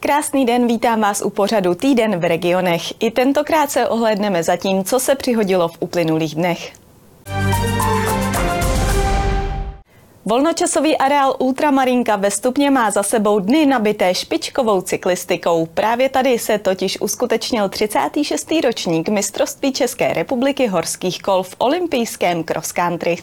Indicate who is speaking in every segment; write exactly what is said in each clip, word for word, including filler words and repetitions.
Speaker 1: Krásný den, vítám vás u pořadu Týden v regionech. I tentokrát se ohlédneme za tím, co se přihodilo v uplynulých dnech. Volnočasový areál Ultramarinka ve Stupně má za sebou dny nabité špičkovou cyklistikou. Právě tady se totiž uskutečnil třicátý šestý ročník mistrovství České republiky horských kol v olympijském cross country.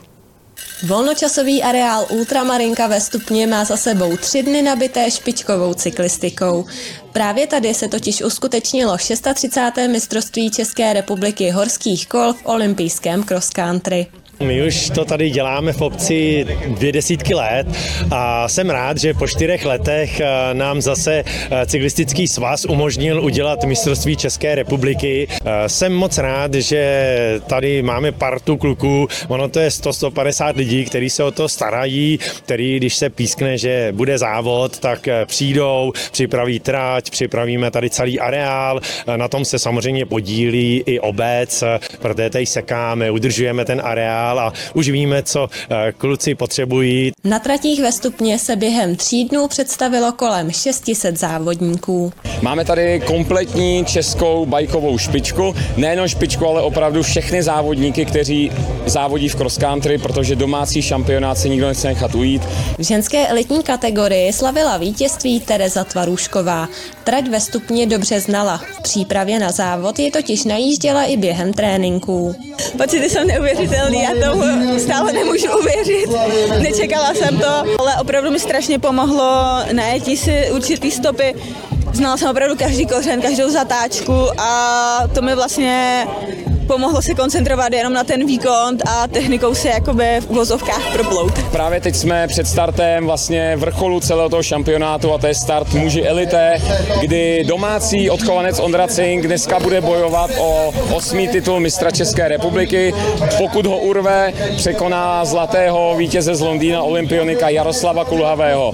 Speaker 2: Volnočasový areál Ultramarinka ve Stupně má za sebou tři dny nabité špičkovou cyklistikou. Právě tady se totiž uskutečnilo třicáté šesté mistrovství České republiky horských kol v olympijském cross country.
Speaker 3: My už to tady děláme v obci dvě desítky let a jsem rád, že po čtyřech letech nám zase cyklistický svaz umožnil udělat mistrovství České republiky. Jsem moc rád, že tady máme partu kluků, ono to je sto až sto padesát lidí, kteří se o to starají, který, když se pískne, že bude závod, tak přijdou, připraví trať, připravíme tady celý areál, na tom se samozřejmě podílí i obec, protože tady sekáme, udržujeme ten areál a už víme, co kluci potřebují.
Speaker 2: Na tratích ve Stupně se během tří dnů představilo kolem šest set závodníků.
Speaker 4: Máme tady kompletní českou bajkovou špičku, nejenom špičku, ale opravdu všechny závodníky, kteří závodí v cross country, protože domácí šampionát se nikdo nechce nechat ujít.
Speaker 2: V ženské elitní kategorii slavila vítězství Tereza Tvarůšková. Trať ve Stupni dobře znala. V přípravě na závod je totiž najížděla i během tréninků.
Speaker 5: Pocity jsou neuvěřitelný, já tomu stále nemůžu uvěřit. Nečekala jsem to, ale opravdu mi strašně pomohlo najít si určitý stopy. Znala jsem opravdu každý kořen, každou zatáčku a to mi vlastně pomohlo se koncentrovat jenom na ten výkon a technikou se jakoby v uvozovkách proplout.
Speaker 4: Právě teď jsme před startem vlastně vrcholu celého toho šampionátu a to je start muži elité, kdy domácí odchovanec Ondra Cink dneska bude bojovat o osmý titul mistra České republiky. Pokud ho urve, překoná zlatého vítěze z Londýna olympionika Jaroslava Kulhavého.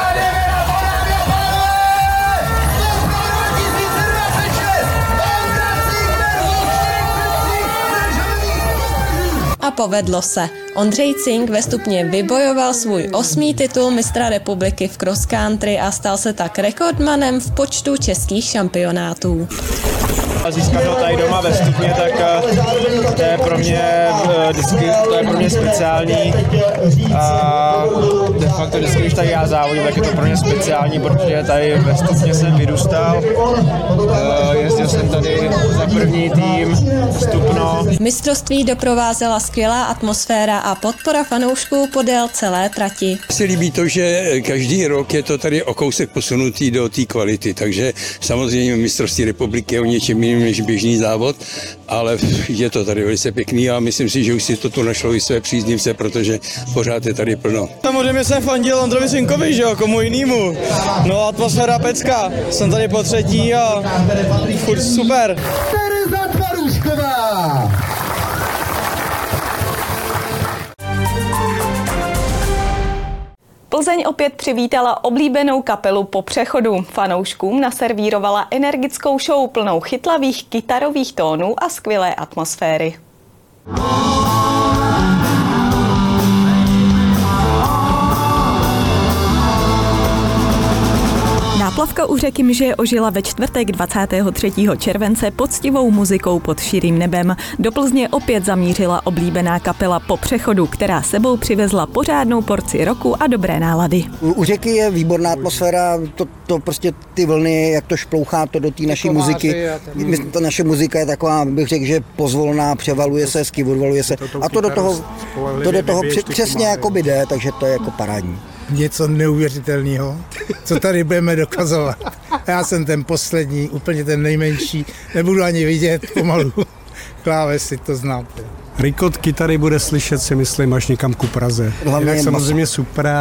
Speaker 2: A povedlo se. Ondřej Cink ve Stupně vybojoval svůj osmý titul mistra republiky v cross country a stal se tak rekordmanem v počtu českých šampionátů.
Speaker 6: Získat ho tady doma ve Stupně, tak to je pro mě vždycky, to je pro mě speciální a de facto vždycky, když tady já závodím, tak je to pro mě speciální, protože tady ve Stupně jsem vyrůstal, jezdil jsem tady za první tým Stupno.
Speaker 2: Mistrovství doprovázela skvělá atmosféra a podpora fanoušků podél celé trati.
Speaker 7: Se líbí to, že každý rok je to tady o kousek posunutý do té kvality, takže samozřejmě mistrovství republiky je o něčem jiným než běžný závod, ale je to tady velice pěkný a myslím si, že už si to tu našlo i své příznivce, protože pořád je tady plno.
Speaker 6: Samozřejmě jsem fandil Ondrovi Cinkovi, že jo, komu jinýmu. No atmosféra pecka, jsem tady po třetí a furt super.
Speaker 8: Tereza Tvarůšková.
Speaker 1: Plzeň opět přivítala oblíbenou kapelu Po přechodu. Fanouškům naservírovala energickou show plnou chytlavých kytarových tónů a skvělé atmosféry. Náplavka u řeky Mže ožila ve čtvrtek dvacátého třetího července poctivou muzikou pod širým nebem. Do Plzně opět zamířila oblíbená kapela Po přechodu, která sebou přivezla pořádnou porci roku a dobré nálady.
Speaker 9: U řeky je výborná atmosféra, to, to prostě ty vlny, jak to šplouchá to do té naší muziky. Ta naše muzika je taková, bych řekl, že pozvolná, převaluje se, skivurvaluje se a to do toho, to do toho přesně jakoby jde, takže to je jako parádní.
Speaker 10: Něco neuvěřitelného, co tady budeme dokazovat. Já jsem ten poslední, úplně ten nejmenší, nebudu ani vidět pomalu. Klávesy, to znám.
Speaker 11: Rikot kytary bude slyšet, si myslím, až někam ku Praze.
Speaker 9: Hlavně
Speaker 11: jinak samozřejmě super.